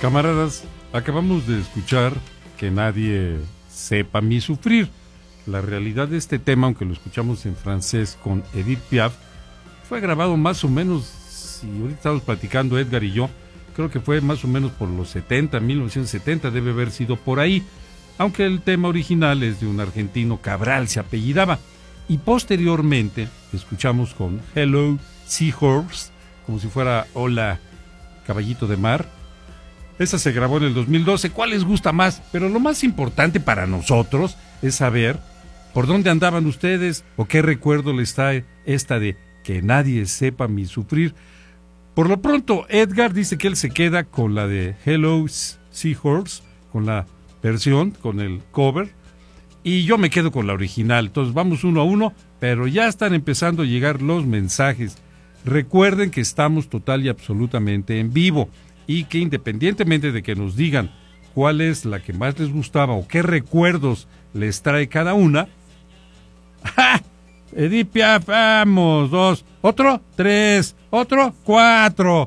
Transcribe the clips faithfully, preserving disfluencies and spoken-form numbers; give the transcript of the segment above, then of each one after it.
Camaradas, acabamos de escuchar Que nadie sepa mi sufrir. La realidad de este tema, aunque lo escuchamos en francés con Edith Piaf, fue grabado más o menos, si ahorita estamos platicando Edgar y yo, creo que fue más o menos por los setenta, mil novecientos setenta, debe haber sido por ahí, aunque el tema original es de un argentino, Cabral se apellidaba, y posteriormente escuchamos con Hello Seahorse, como si fuera Hola Caballito de Mar. Esa se grabó en el dos mil doce. ¿Cuál les gusta más? Pero lo más importante para nosotros es saber por dónde andaban ustedes o qué recuerdo les trae esta de Que nadie sepa mi sufrir. Por lo pronto, Edgar dice que él se queda con la de Hello Seahorse, con la versión, con el cover, y yo me quedo con la original. Entonces vamos uno a uno, pero ya están empezando a llegar los mensajes. Recuerden que estamos total y absolutamente en vivo y que independientemente de que nos digan cuál es la que más les gustaba o qué recuerdos les trae cada una. ¡Ja! Edith Piaf, vamos, dos, otro, tres, otro, cuatro.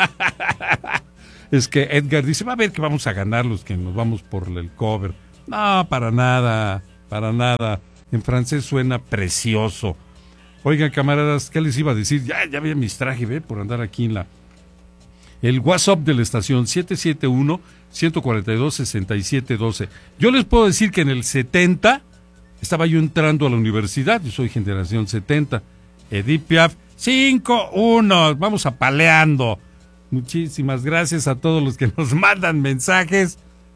Es que Edgar dice, va a ver que vamos a ganar los que nos vamos por el cover. No, para nada, para nada. En francés suena precioso. Oigan, camaradas, ¿qué les iba a decir? Ya, ya vi mis trajes, ¿ve? Por andar aquí en la... El WhatsApp de la estación, siete siete uno, uno cuatro dos, seis siete uno dos. Yo les puedo decir que en el setenta estaba yo entrando a la universidad, yo soy generación setenta. Edith Piaf, cinco uno, vamos apaleando. Muchísimas gracias a todos los que nos mandan mensajes.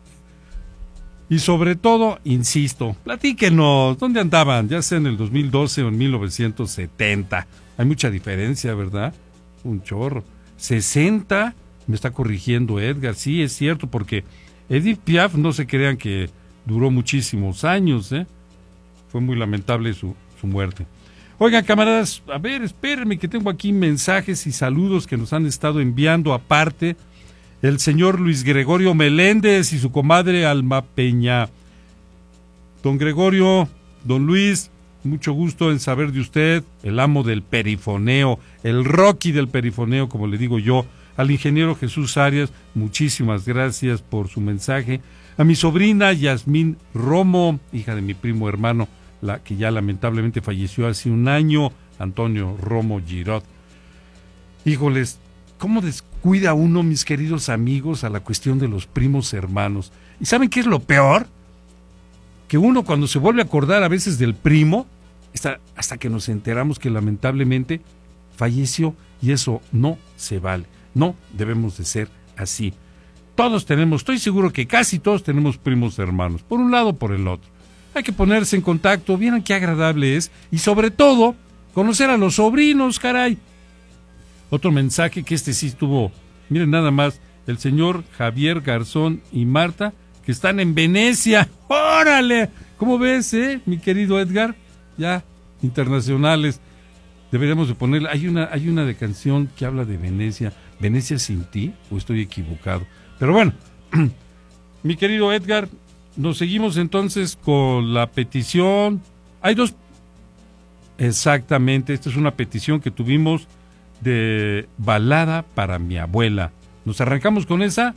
Y sobre todo, insisto, platíquenos, ¿dónde andaban? Ya sea en el dos mil doce o en mil novecientos setenta. Hay mucha diferencia, ¿verdad? Un chorro. sesenta, me está corrigiendo Edgar, sí, es cierto, porque Edith Piaf, no se crean que duró muchísimos años, ¿eh? Fue muy lamentable su, su muerte. Oigan, camaradas, a ver, espérenme que tengo aquí mensajes y saludos que nos han estado enviando aparte el señor Luis Gregorio Meléndez y su comadre Alma Peña. Don Gregorio, don Luis, mucho gusto en saber de usted, el amo del perifoneo, el Rocky del perifoneo, como le digo yo, al ingeniero Jesús Arias, muchísimas gracias por su mensaje. A mi sobrina Yasmín Romo, hija de mi primo hermano, la que ya lamentablemente falleció hace un año, Antonio Romo Girot. Híjoles, ¿cómo descuida uno, mis queridos amigos, a la cuestión de los primos hermanos? ¿Y saben qué es lo peor? Que uno cuando se vuelve a acordar a veces del primo, hasta, hasta que nos enteramos que lamentablemente falleció, y eso no se vale. No debemos de ser así. Todos tenemos, estoy seguro que casi todos tenemos primos hermanos, por un lado o por el otro. Hay que ponerse en contacto, vieran qué agradable es, y sobre todo, conocer a los sobrinos, caray. Otro mensaje que este sí estuvo, miren nada más, el señor Javier Garzón y Marta, que están en Venecia. ¡Órale! ¿Cómo ves, eh, mi querido Edgar? Ya, internacionales. Deberíamos de ponerla. Hay una, hay una de canción que habla de Venecia. ¿Venecia sin ti? ¿O estoy equivocado? Pero bueno, mi querido Edgar, nos seguimos entonces con la petición. Hay dos. Exactamente, esta es una petición que tuvimos de balada para mi abuela. ¿Nos arrancamos con esa?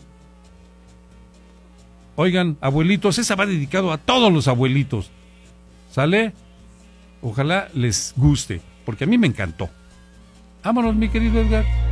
Oigan, abuelitos, esa va dedicado a todos los abuelitos. ¿Sale? Ojalá les guste, porque a mí me encantó. Vámonos, mi querido Edgar.